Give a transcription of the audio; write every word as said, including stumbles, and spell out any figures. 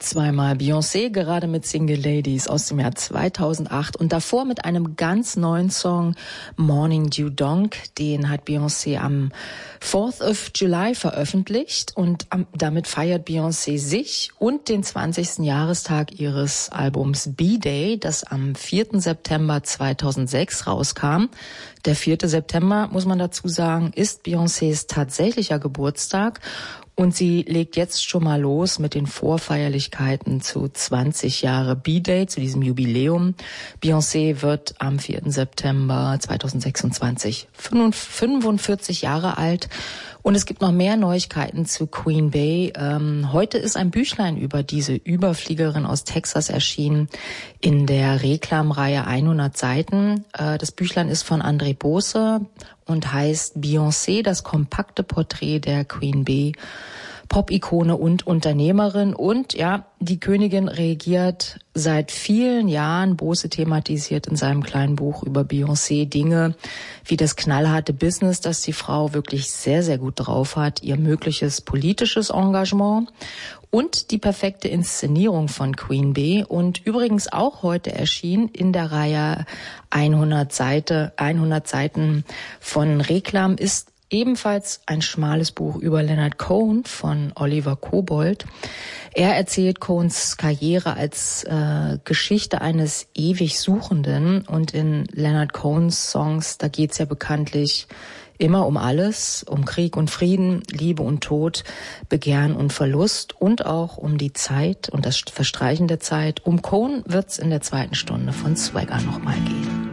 Zweimal Beyoncé, gerade mit Single Ladies aus dem Jahr zweitausendacht und davor mit einem ganz neuen Song Morning Dew Donk. Den hat Beyoncé am fourth of July veröffentlicht und am, damit feiert Beyoncé sich und den zwanzigsten Jahrestag ihres Albums B-Day, das am vierten September zweitausendsechs rauskam. Der vierte September, muss man dazu sagen, ist Beyoncés tatsächlicher Geburtstag. Und sie legt jetzt schon mal los mit den Vorfeierlichkeiten zu zwanzig Jahre B-Day, zu diesem Jubiläum. Beyoncé wird am vierten September zweitausendsechsundzwanzig fünfundvierzig Jahre alt. Und es gibt noch mehr Neuigkeiten zu Queen Bey. Ähm, heute ist ein Büchlein über diese Überfliegerin aus Texas erschienen in der Reklamreihe hundert Seiten. Äh, das Büchlein ist von André Bose und heißt Beyoncé, das kompakte Porträt der Queen Bey, Pop-Ikone und Unternehmerin. Und ja, die Königin reagiert seit vielen Jahren, Bose thematisiert in seinem kleinen Buch über Beyoncé Dinge wie das knallharte Business, das die Frau wirklich sehr, sehr gut drauf hat, ihr mögliches politisches Engagement und die perfekte Inszenierung von Queen Bey. Und übrigens auch heute erschien in der Reihe hundert Seiten von Reklam ist ebenfalls ein schmales Buch über Leonard Cohen von Oliver Kobold. Er erzählt Cohens Karriere als äh, Geschichte eines ewig Suchenden. Und in Leonard Cohens Songs, da geht's ja bekanntlich immer um alles, um Krieg und Frieden, Liebe und Tod, Begehren und Verlust und auch um die Zeit und das Verstreichen der Zeit. Um Cohen wird's in der zweiten Stunde von Swagger nochmal gehen.